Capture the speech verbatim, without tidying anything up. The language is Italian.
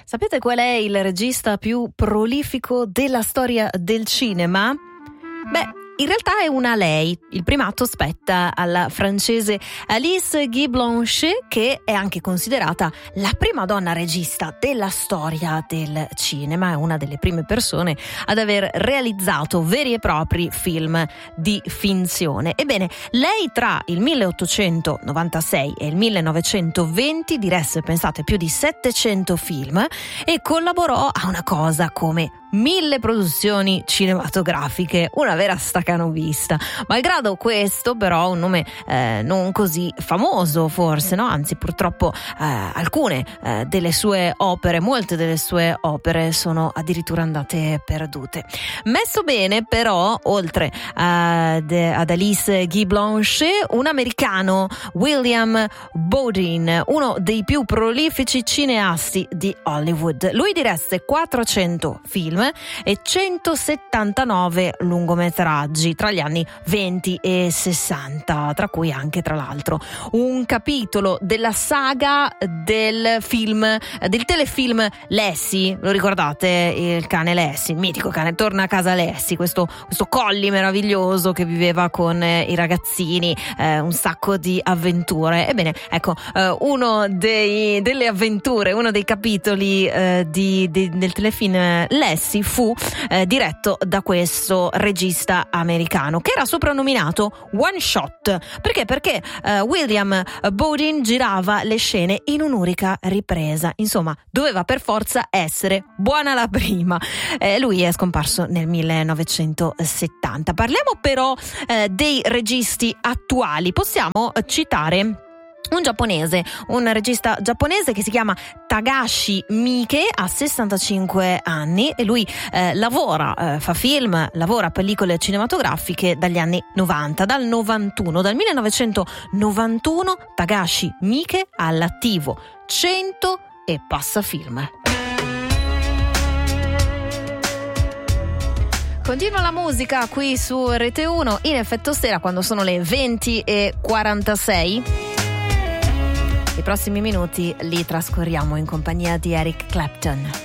Sapete qual è il regista più prolifico della storia del cinema? Beh, in realtà è una lei. Il primato spetta alla francese Alice Guy Blanchet, che è anche considerata la prima donna regista della storia del cinema. È una delle prime persone ad aver realizzato veri e propri film di finzione. Ebbene, lei tra il milleottocentonovantasei e il millenovecentoventi diresse, pensate, più di settecento film e collaborò a una cosa come mille produzioni cinematografiche, una vera stacanovista. Malgrado questo, però, un nome eh, non così famoso, forse, no? Anzi, purtroppo eh, alcune eh, delle sue opere, molte delle sue opere sono addirittura andate perdute. Messo bene, però, oltre ad, ad Alice Guy Blanchet, un americano, William Bowden, uno dei più prolifici cineasti di Hollywood. Lui diresse quattrocento film e centosettantanove lungometraggi tra gli anni venti e sessanta, tra cui anche, tra l'altro, un capitolo della saga del film, del telefilm Lassie. Lo ricordate? Il cane Lassie, il mitico cane, torna a casa Lassie, questo, questo collie meraviglioso che viveva con eh, i ragazzini, eh, un sacco di avventure. Ebbene, ecco, eh, uno dei, delle avventure, uno dei capitoli eh, di, di, del telefilm Lassie fu eh, diretto da questo regista americano, che era soprannominato One Shot. Perché? Perché eh, William Bowden girava le scene in un'unica ripresa. Insomma, doveva per forza essere buona la prima. Eh, lui è scomparso nel millenovecentosettanta. Parliamo però eh, dei registi attuali. Possiamo citare un giapponese, un regista giapponese che si chiama Takashi Miike, ha sessantacinque anni e lui eh, lavora, eh, fa film, lavora pellicole cinematografiche dagli anni novanta, dal novantuno, dal millenovecentonovantuno Takashi Miike ha all'attivo cento e passa film. Continua la musica qui su Rete uno in Effetto Sera quando sono le venti e quarantasei. I prossimi minuti li trascorriamo in compagnia di Eric Clapton.